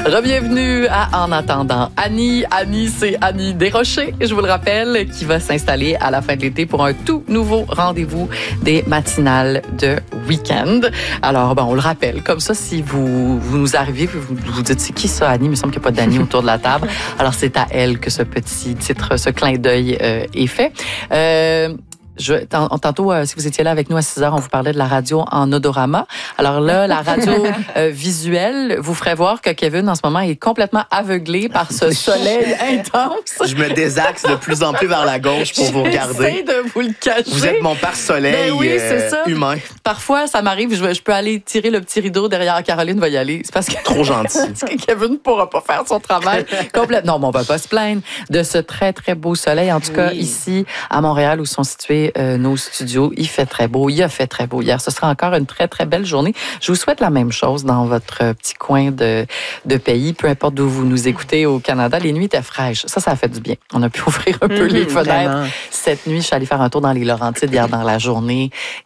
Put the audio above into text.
Bienvenue à En attendant Annie. Annie, c'est Annie Desrochers, je vous le rappelle, qui va s'installer à la fin de l'été pour un tout nouveau rendez-vous des matinales de week-end. Alors, on le rappelle, comme ça, si vous nous arrivez, vous dites, c'est qui ça, Annie? Il me semble qu'il n'y a pas d'Annie autour de la table. Alors, c'est à elle que ce petit titre, ce clin d'œil est fait. Tantôt, si vous étiez là avec nous à 6h, on vous parlait de la radio en odorama. Alors là, la radio visuelle vous ferait voir que Kevin, en ce moment, est complètement aveuglé par ce soleil intense. Je me désaxe de plus en plus vers la gauche pour vous regarder. J'essaie de vous le cacher. Vous êtes mon pare-soleil oui, c'est ça. Humain. Parfois, ça m'arrive, je peux aller tirer le petit rideau derrière Caroline va y aller. C'est parce que trop gentil. Parce que Kevin ne pourra pas faire son travail complètement. Non, mais on va pas se plaindre de ce très, très beau soleil. En tout cas, ici, à Montréal, où sont situés nos studios, il fait très beau. Il a fait très beau hier. Ce sera encore une très, très belle journée. Je vous souhaite la même chose dans votre petit coin de pays, peu importe d'où vous nous écoutez au Canada. Les nuits étaient fraîches. Ça a fait du bien. On a pu ouvrir un peu les fenêtres. Vraiment. Cette nuit, je suis allée faire un tour dans les Laurentides hier dans la journée